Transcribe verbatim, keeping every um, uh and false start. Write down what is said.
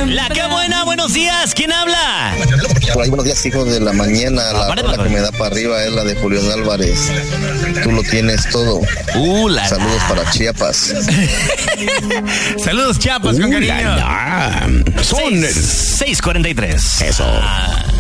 La que buena, buenos días, ¿quién habla? Por ahí, buenos días, hijos de la mañana. La rola que me da para arriba es la de Julián Álvarez. Tú lo tienes todo. Uh, la Saludos la. para Chiapas. Saludos, Chiapas, Uh, con la, cariño. la. Son seis cuarenta y tres. Eso. Ah.